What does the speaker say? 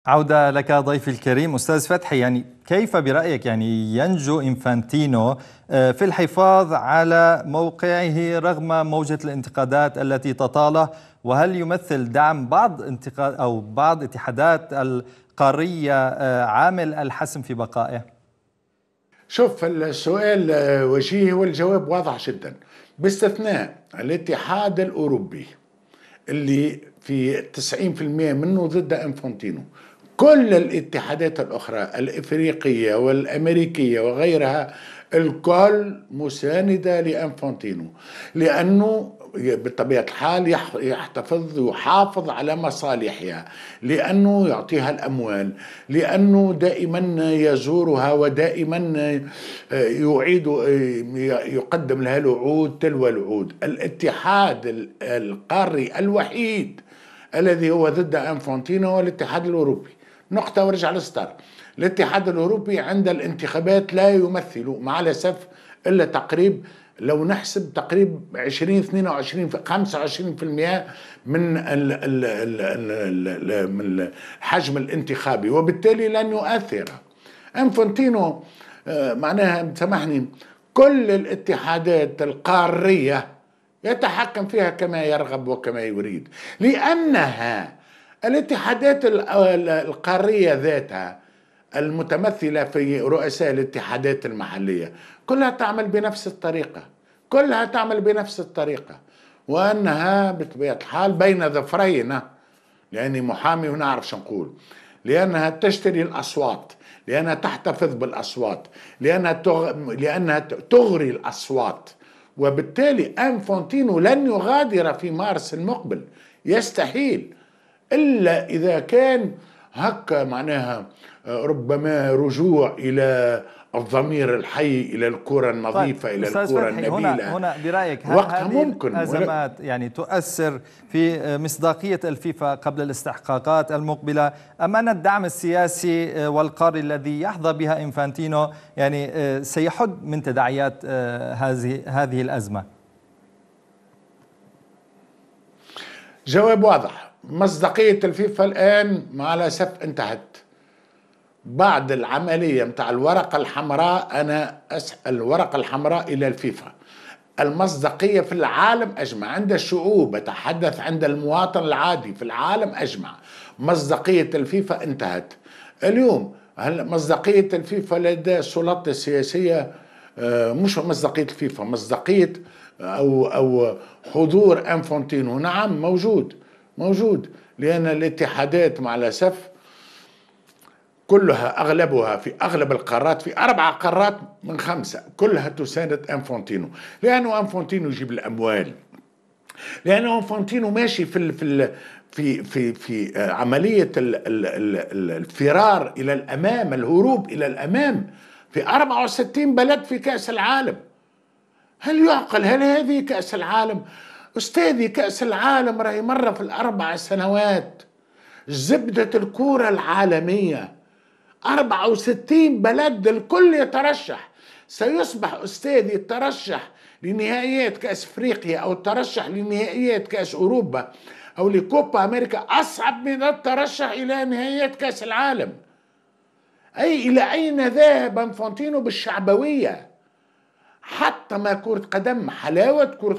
عودة لك ضيفي الكريم أستاذ فتحي. كيف برأيك ينجو إنفانتينو في الحفاظ على موقعه رغم موجة الانتقادات التي تطاله؟ وهل يمثل دعم بعض اتحادات القارية عامل الحسم في بقائه؟ شوف، السؤال وجيه والجواب واضح جدا، باستثناء الاتحاد الأوروبي اللي في 90% منه ضد انفانتينو. كل الاتحادات الأخرى الإفريقية والأمريكية وغيرها الكل مساندة لانفانتينو، لأنه بطبيعة الحال يحافظ على مصالحها، لأنه يعطيها الأموال، لأنه دائما يزورها ودائما يعيد يقدم لها الوعود تلو الوعود. الاتحاد القاري الوحيد الذي هو ضد انفانتينو هو الاتحاد الأوروبي. نقطة ورجع للستار. الاتحاد الأوروبي عند الانتخابات لا يمثل مع الأسف إلا تقريب، لو نحسب تقريب 20-22 25% من الحجم الانتخابي، وبالتالي لن يؤثر. انفانتينو معناها سامحني كل الاتحادات القارية يتحكم فيها كما يرغب وكما يريد، لأنها الاتحادات القارية ذاتها المتمثلة في رؤساء الاتحادات المحلية كلها تعمل بنفس الطريقة، وأنها بطبيعة الحال بين ظفرين، لأني محامي ونعرف شو نقول، لأنها تشتري الأصوات، لأنها تحتفظ بالأصوات، لأنها تغري الأصوات. وبالتالي انفانتينو لن يغادر في مارس المقبل، يستحيل، إلا إذا كان هكا معناها ربما رجوع إلى الضمير الحي، إلى الكرة النظيفة، إلى الكرة النبيلة. هنا برأيك وقتها هذه ممكن الأزمات تؤثر في مصداقية الفيفا قبل الاستحقاقات المقبلة، أم أن الدعم السياسي والقاري الذي يحظى بها إنفانتينو سيحد من تداعيات هذه الأزمة؟ جواب واضح. مصداقية الفيفا الآن مع الأسف انتهت بعد العملية متاع الورقة الحمراء. أنا أسأل الورقة الحمراء إلى الفيفا، المصداقية في العالم أجمع، عند الشعوب، أتحدث عند المواطن العادي في العالم أجمع، مصداقية الفيفا انتهت اليوم. هل مصداقية الفيفا لدى السلطات السياسية؟ مش مصداقية الفيفا، مصداقية أو حضور انفانتينو نعم موجود، لأن الاتحادات مع الأسف كلها أغلبها في أغلب القارات، في 4 قارات من 5 كلها تساند انفانتينو، لأنه انفانتينو يجيب الأموال، لأنه انفانتينو ماشي في عملية الفرار إلى الأمام، الهروب إلى الأمام في 64 بلد في كأس العالم. هل يعقل؟ هل هذه كأس العالم؟ أستاذي كأس العالم راهي مرة في ال4 سنوات، زبدة الكرة العالمية، 64 بلد الكل يترشح. سيصبح أستاذي الترشح لنهائيات كأس أفريقيا أو الترشح لنهائيات كأس أوروبا أو لكوبا أمريكا أصعب من الترشح إلى نهائيات كأس العالم. أي إلى أين ذهب انفانتينو بالشعبوية؟ حتى ما كرة قدم، حلاوة كرة